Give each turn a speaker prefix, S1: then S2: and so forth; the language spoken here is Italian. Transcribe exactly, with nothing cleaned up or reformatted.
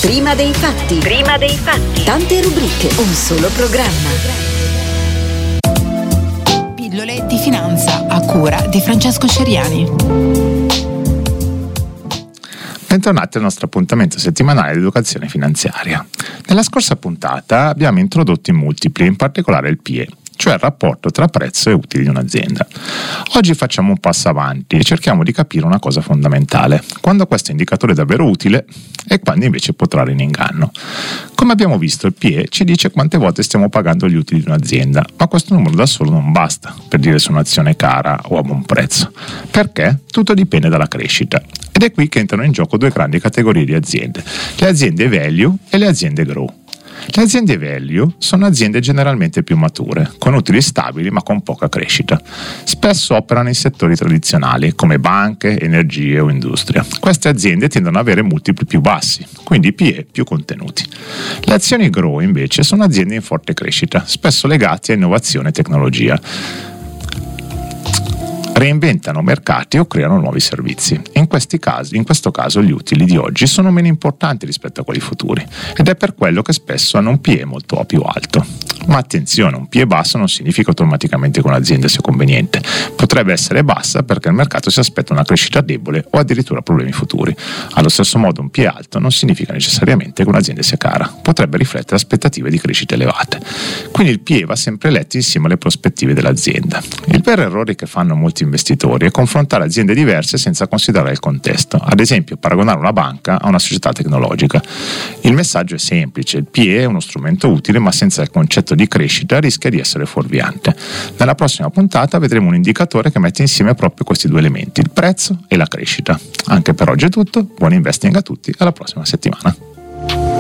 S1: Prima dei fatti. Prima dei fatti. Tante rubriche, un solo programma.
S2: Pillole di finanza a cura di Francesco Ceriani.
S3: Bentornati al nostro appuntamento settimanale di educazione finanziaria. Nella scorsa puntata abbiamo introdotto i multipli, in particolare il P E, cioè il rapporto tra prezzo e utili di un'azienda. Oggi facciamo un passo avanti e cerchiamo di capire una cosa fondamentale: quando questo indicatore è davvero utile e quando invece può trarre in inganno. Come abbiamo visto, il P E ci dice quante volte stiamo pagando gli utili di un'azienda, ma questo numero da solo non basta per dire se un'azione è cara o a buon prezzo. Perché? Tutto dipende dalla crescita. Ed è qui che entrano in gioco due grandi categorie di aziende: le aziende value e le aziende grow. Le aziende value sono aziende generalmente più mature, con utili stabili ma con poca crescita. Spesso operano in settori tradizionali come banche, energie o industria. Queste aziende tendono ad avere multipli più bassi, quindi P E più contenuti. Le azioni grow invece sono aziende in forte crescita, spesso legate a innovazione e tecnologia. Reinventano mercati o creano nuovi servizi. In questi casi, in questo caso gli utili di oggi sono meno importanti rispetto a quelli futuri ed è per quello che spesso hanno un P E molto più alto. Ma attenzione, un P E basso non significa automaticamente che un'azienda sia conveniente. Potrebbe essere bassa perché il mercato si aspetta una crescita debole o addirittura problemi futuri. Allo stesso modo un P E alto non significa necessariamente che un'azienda sia cara. Potrebbe riflettere aspettative di crescita elevate. Quindi il P E va sempre letto insieme alle prospettive dell'azienda. Il vero errore che fanno molti investitori è confrontare aziende diverse senza considerare il contesto. Ad esempio, paragonare una banca a una società tecnologica. Il messaggio è semplice: il P E è uno strumento utile, ma senza il concetto di crescita rischia di essere fuorviante. Nella prossima puntata vedremo un indicatore che mette insieme proprio questi due elementi: il prezzo e la crescita. Anche per oggi è tutto, buon investing a tutti, alla prossima settimana.